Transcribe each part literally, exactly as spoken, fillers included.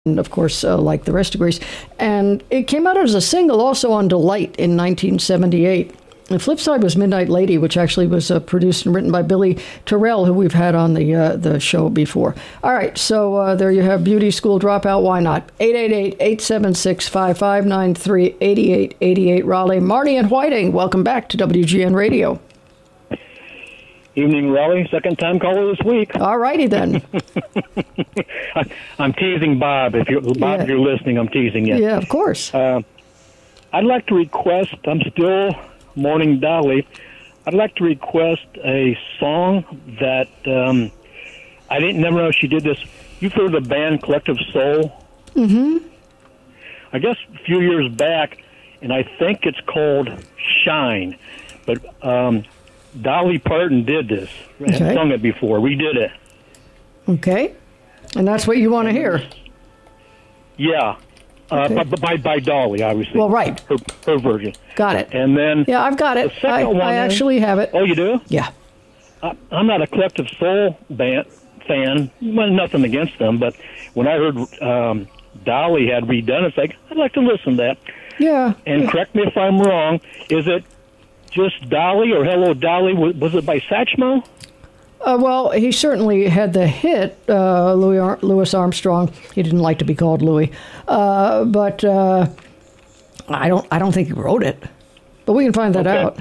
and of course, uh, like the rest of Grease. And it came out as a single also on Delight in nineteen seventy-eight. The flip side was Midnight Lady, which actually was uh, produced and written by Billy Terrell, who we've had on the uh, the show before. All right, so uh, there you have Beauty School Dropout. Why not? eight eight eight, eight seven six, five five nine three, eight eight eight eight, Raleigh. Marty and Whiting, welcome back to W G N Radio. Evening, Raleigh. Second time caller this week. All righty then. I'm teasing Bob. If you're Bob, Yeah. if you're listening, I'm teasing you. Yeah, of course. Uh, I'd like to request. I'm still mourning Dolly. I'd like to request a song that um, I didn't never know she did this. You've heard of the band Collective Soul? Mm-hmm. I guess a few years back, and I think it's called Shine. But um, Dolly Parton did this. Okay. I've sung it before. We did it. Okay. And that's what you want to hear. Yeah. Uh, Okay. by, by by Dolly, obviously. Well, right. Her, her version. Got it. And then... Yeah, I've got it. The second I, one I is- actually have it. Oh, you do? Yeah. I, I'm not a Collective Soul band fan. Well, nothing against them, but when I heard um, Dolly had redone it, it's like, I'd like to listen to that. Yeah. And correct me if I'm wrong, is it just Dolly or Hello Dolly? Was, was it by Satchmo? Uh, well, he certainly had the hit, uh, Louis Ar- Louis Armstrong. He didn't like to be called Louis, uh, but uh, I don't. I don't think he wrote it. But we can find that Okay. out.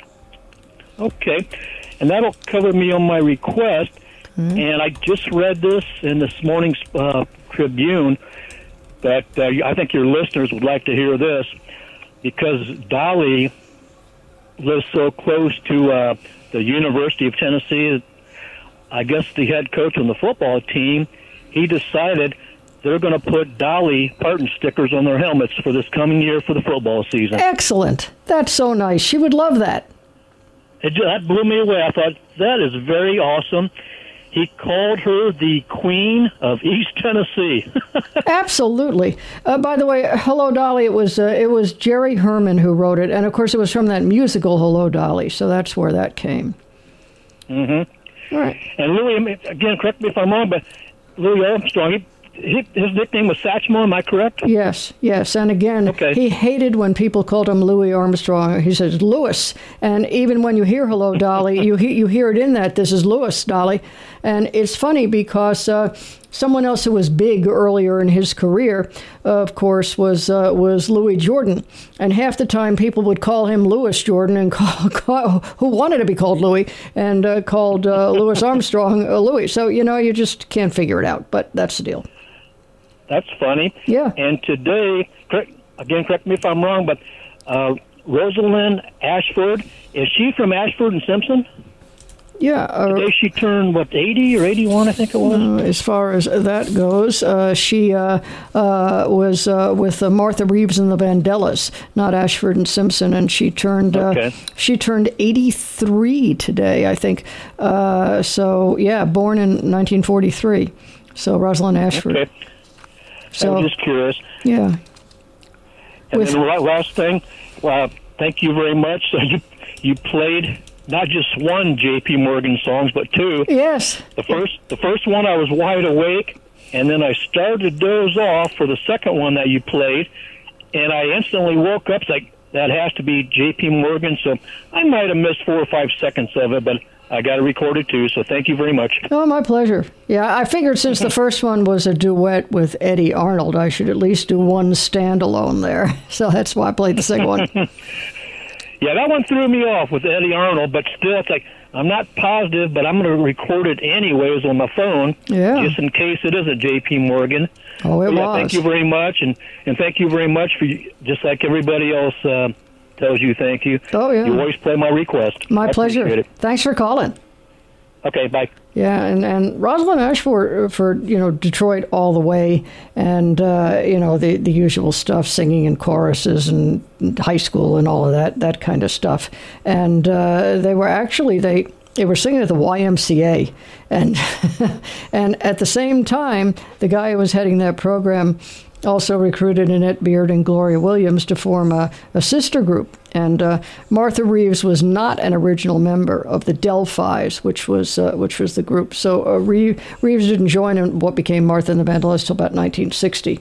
Okay. And that'll cover me on my request. Mm-hmm. And I just read this in this morning's uh, Tribune that uh, I think your listeners would like to hear this because Dolly lives so close to uh, the University of Tennessee. I guess the head coach on the football team, he decided they're going to put Dolly Parton stickers on their helmets for this coming year for the football season. Excellent. That's so nice. She would love that. It, ju- that blew me away. I thought, that is very awesome. He called her the Queen of East Tennessee. Absolutely. Uh, by the way, Hello Dolly. It was uh, it was Jerry Herman who wrote it, and of course it was from that musical Hello Dolly. So that's where that came. Mm-hmm. All right. And Louis, again, correct me if I'm wrong, but Louis Armstrong, he, he, his nickname was Satchmo, am I correct? Yes, yes. And again, Okay. he hated when people called him Louis Armstrong. He says, Louis. And even when you hear Hello, Dolly, you, he, you hear it in that, this is Louis, Dolly. And it's funny because uh, someone else who was big earlier in his career, uh, of course, was uh, was Louis Jordan. And half the time people would call him Louis Jordan and call, call who wanted to be called Louis and uh, called uh, Louis Armstrong uh, Louis. So, you know, you just can't figure it out. But that's the deal. That's funny. Yeah. And today, correct, again, correct me if I'm wrong, but uh, Rosalind Ashford, is she from Ashford and Simpson? Yeah. Uh, Today she turned, what, eighty or eighty-one, I think it was? Uh, as far as that goes, uh, she uh, uh, was uh, with uh, Martha Reeves and the Vandellas, not Ashford and Simpson, and she turned uh, Okay. she turned eighty-three today, I think. Uh, so yeah, born in nineteen forty-three. So Rosalind Ashford. Okay. So I'm just curious. yeah, And With- then la- last thing, uh, thank you very much. So you you played not just one J P Morgan songs, but two. yes, The first the first one I was wide awake, and then I started to doze off for the second one that you played, and I instantly woke up. It's like, that has to be J P Morgan. So I might have missed four or five seconds of it, but I got it recorded too. So thank you very much. oh, my pleasure. Yeah, I figured since the first one was a duet with Eddie Arnold, I should at least do one standalone there. So that's why I played the second one. Yeah, that one threw me off with Eddie Arnold, but still, it's like, I'm not positive, but I'm going to record it anyways on my phone, Yeah. just in case it is a J P Morgan. Oh, it But yeah, was. thank you very much, and, and thank you very much for, just like everybody else uh, tells you thank you. Oh, yeah. You always play my request. My I pleasure. appreciate it. Thanks for calling. Okay, bye. Yeah, and, and Rosalind Ashford for, you know, Detroit all the way, and, uh, you know, the, the usual stuff, singing in choruses and high school and all of that, that kind of stuff. And uh, they were actually, they they were singing at the Y M C A, and and at the same time, the guy who was heading that program also recruited Annette Beard and Gloria Williams to form a, a sister group. And uh, Martha Reeves was not an original member of the Delphis, which was uh, which was the group. So uh, Reeves, Reeves didn't join in what became Martha and the Vandellas till about nineteen sixty.